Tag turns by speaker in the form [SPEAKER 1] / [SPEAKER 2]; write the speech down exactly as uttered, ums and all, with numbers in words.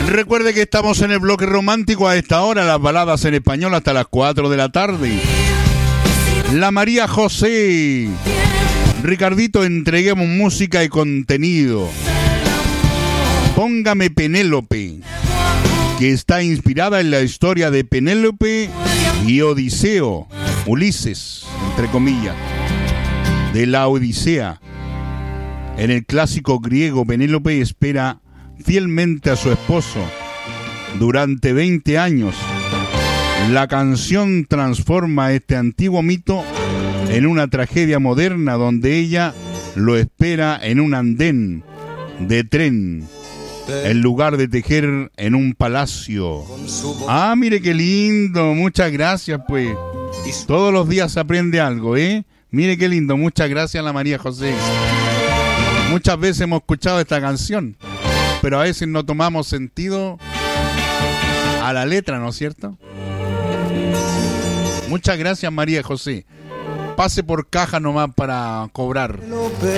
[SPEAKER 1] Recuerde que estamos en el bloque romántico a esta hora, las baladas en español hasta las cuatro de la tarde. La María José. Ricardito, entreguemos música y contenido. Póngame Penélope, que está inspirada en la historia de Penélope y Odiseo, Ulises, entre comillas, de la Odisea. En el clásico griego, Penélope espera fielmente a su esposo durante veinte años. La canción transforma este antiguo mito en una tragedia moderna donde ella lo espera en un andén de tren en lugar de tejer en un palacio. Ah, mire qué lindo, muchas gracias pues. Todos los días se aprende algo, ¿eh? Mire qué lindo, muchas gracias a la María José. Muchas veces hemos escuchado esta canción, pero a veces no tomamos sentido a la letra, ¿no es cierto? Muchas gracias, María José. Pase por caja nomás para cobrar.